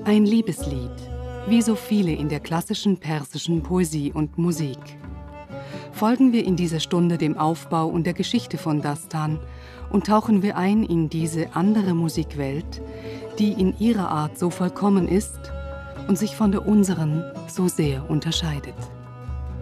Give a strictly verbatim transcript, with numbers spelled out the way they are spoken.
Ein Liebeslied, wie so viele in der klassischen persischen Poesie und Musik. Folgen wir in dieser Stunde dem Aufbau und der Geschichte von Dastan und tauchen wir ein in diese andere Musikwelt, die in ihrer Art so vollkommen ist und sich von der unseren so sehr unterscheidet.